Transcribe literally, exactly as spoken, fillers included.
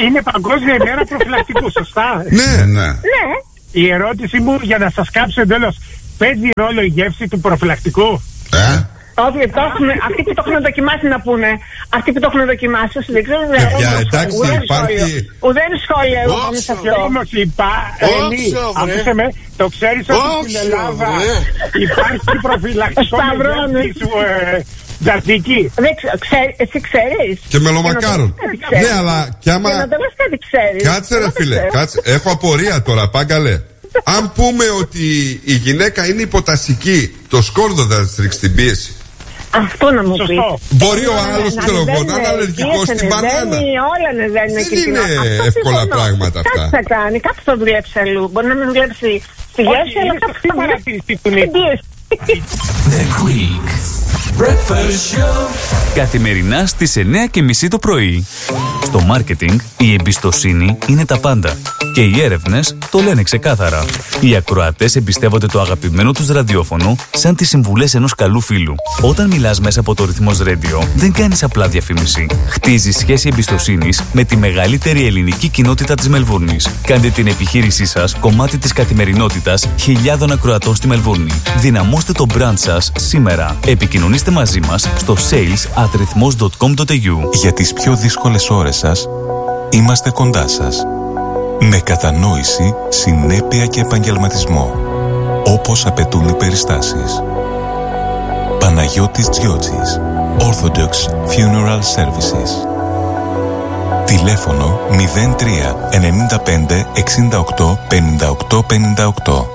Είναι Παγκόσμια ημέρα προφυλακτικού, σωστά? Ναι, ναι. Ναι. Η ερώτηση μου, για να σας κάψω εντελώς, παίζει ρόλο η γεύση του προφυλακτικού? Ε? Όχι, το έχουν, αυτοί που το έχουν δοκιμάσει να πούνε. Αυτοί που το έχουν δοκιμάσει, δεν ξέρω. Παιδιά, εντάξει, υπάρχει. Ουδέν σχόλια εγώ πάνω σε αυτό. Όμως υπάρχει. Ακούσε με, το ξέρεις ότι στην Ελλάδα υπάρχει προφυλακτικό με γεύση τζαρτική? Εσύ ξέρεις? Και μελομακάρον. Ναι, αλλά κι άμα. Για να το λες κάτι ξέρεις. Κάτσε ρε φίλε, κάτσε. Έχω απορία τώρα, πάγκαλε. Αν πούμε ότι η γυναίκα είναι υποτασική, το σκόρδο θα της ρίξει την πίεση. Αυτό να μου πει. Μπορεί ο άλλος, ξέρω εγώ, να είναι αλλεργικός στην μπανάνα. Όλα ανεβαίνουν. Δεν είναι εύκολα πράγματα αυτά. Κάτι θα κάνει, κάτι θα δουλέψει αλλού. Μπορεί να μην δουλέψει στη γεύση, αλλά κάτι θα παρατηρήσει την πίεση. The Greek Breakfast Show. Καθημερινά στις εννιά και μισή το πρωί. Στο μάρκετινγκ η εμπιστοσύνη είναι τα πάντα. Και οι έρευνες το λένε ξεκάθαρα. Οι ακροατές εμπιστεύονται το αγαπημένο τους ραδιόφωνο σαν τις συμβουλές ενός καλού φίλου. Όταν μιλάς μέσα από το Ρυθμός Radio, δεν κάνεις απλά διαφήμιση. Χτίζεις σχέση εμπιστοσύνης με τη μεγαλύτερη ελληνική κοινότητα της Μελβούρνης. Κάντε την επιχείρησή σας κομμάτι της καθημερινότητας χιλιάδων ακροατών στη Μελβούρνη. Δυναμώστε το brand σας σήμερα. Επικοινωνήστε μαζί μας στο sales at rhythmos dot com dot a u. Για τις πιο δύσκολες ώρες σας, είμαστε κοντά σας. Με κατανόηση, συνέπεια και επαγγελματισμό, όπως απαιτούν οι περιστάσεις. Παναγιώτης Τζιότσης, Orthodox Funeral Services. Τηλέφωνο μηδέν τρία εννιά πέντε εξήντα οκτώ πενήντα οκτώ πενήντα οκτώ.